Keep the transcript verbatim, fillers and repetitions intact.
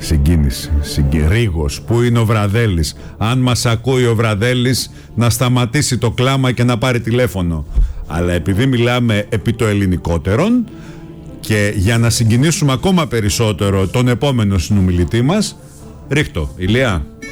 Συγκίνηση, συγκι... Ρίγος. Πού είναι ο Βραδέλης? Αν μας ακούει ο Βραδέλης, να σταματήσει το κλάμα και να πάρει τηλέφωνο. Αλλά επειδή μιλάμε επί το ελληνικότερον και για να συγκινήσουμε ακόμα περισσότερο τον επόμενο συνομιλητή μας, ρίχτω, Ηλία.